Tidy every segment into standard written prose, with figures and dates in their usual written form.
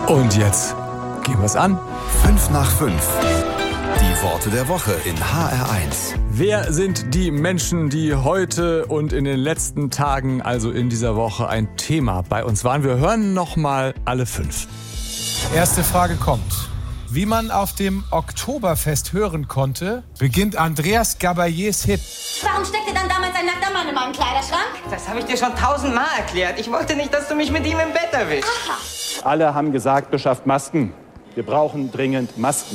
Und jetzt gehen wir es an. 5 nach 5. Die Worte der Woche in HR1. Wer sind die Menschen, die heute und in den letzten Tagen, also in dieser Woche, ein Thema bei uns waren? Wir hören nochmal alle 5. Erste Frage kommt. Wie man auf dem Oktoberfest hören konnte, beginnt Andreas Gabaliers Hit. Warum steckte dann damals ein nackter Mann in meinem Kleiderschrank? Das habe ich dir schon 1000-mal erklärt. Ich wollte nicht, dass du mich mit ihm im Bett erwischst. Aha. Alle haben gesagt, beschafft Masken. Wir brauchen dringend Masken.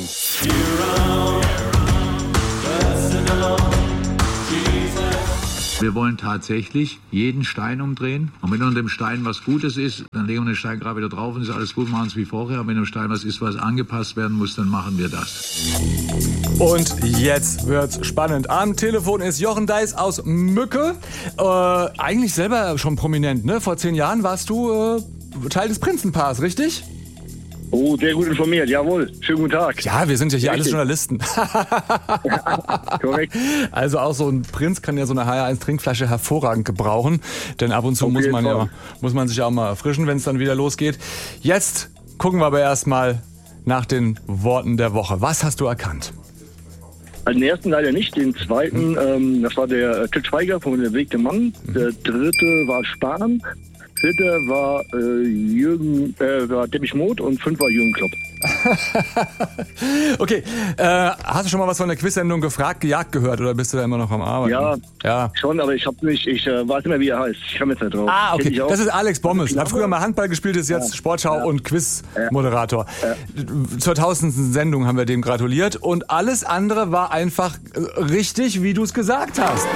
Wir wollen tatsächlich jeden Stein umdrehen. Und wenn unter dem Stein was Gutes ist, dann legen wir den Stein gerade wieder drauf und ist alles gut, machen es wie vorher. Und wenn im Stein was ist, was angepasst werden muss, dann machen wir das. Und jetzt wird's spannend. Am Telefon ist Jochen Deiß aus Mücke. Eigentlich selber schon prominent, ne? Vor 10 Jahren warst du Teil des Prinzenpaars, richtig? Oh, sehr gut informiert, jawohl. Schönen guten Tag. Ja, wir sind ja hier alles Journalisten. Korrekt. Also auch so ein Prinz kann ja so eine HR1-Trinkflasche hervorragend gebrauchen. Denn ab und zu muss man sich ja auch mal erfrischen, wenn es dann wieder losgeht. Jetzt gucken wir aber erstmal nach den Worten der Woche. Was hast du erkannt? Den ersten leider nicht, den zweiten, das war der Til Schweiger von Der Weg der Mann. Der dritte war Spahn. Vierte war war Depeche Mode und 5 war Jürgen Klopp. Okay, hast du schon mal was von der Quiz-Sendung gejagt gehört oder bist du da immer noch am Arbeiten? Ja. Schon, aber ich weiß immer, wie er heißt. Ich komme jetzt nicht drauf. Ah, okay, das ist Alex Bommes. Hat früher mal Handball gespielt, ist jetzt Sportschau und Quiz-Moderator. Zur 1000. Sendung haben wir dem gratuliert und alles andere war einfach richtig, wie du es gesagt hast.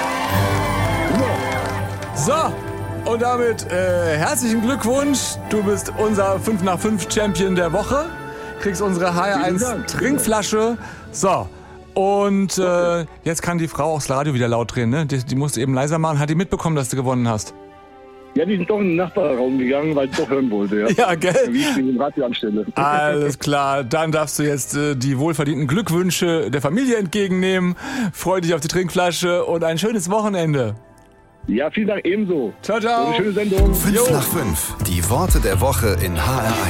So. Und damit herzlichen Glückwunsch. Du bist unser 5 nach 5 Champion der Woche. Kriegst unsere HR1 Trinkflasche. So. Und jetzt kann die Frau auch das Radio wieder laut drehen, ne? Die musste eben leiser machen. Hat die mitbekommen, dass du gewonnen hast? Ja, die sind doch in den Nachbarraum gegangen, weil ich doch hören wollte. Ja, gell? Wie ich mich im Radio anstelle. Alles klar. Dann darfst du jetzt die wohlverdienten Glückwünsche der Familie entgegennehmen. Freu dich auf die Trinkflasche und ein schönes Wochenende. Ja, vielen Dank ebenso. Ciao, ciao. Eine schöne Sendung. 5 nach 5. Die Worte der Woche in HR1.